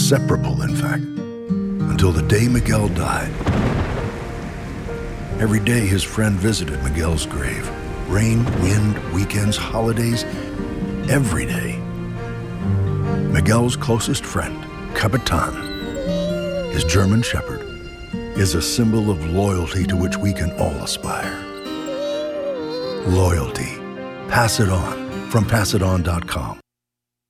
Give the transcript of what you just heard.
inseparable, in fact, until the day Miguel died. Every day his friend visited Miguel's grave. Rain, wind, weekends, holidays, every day. Miguel's closest friend, Capitan, his German shepherd, is a symbol of loyalty to which we can all aspire. Loyalty. Pass it on from PassItOn.com.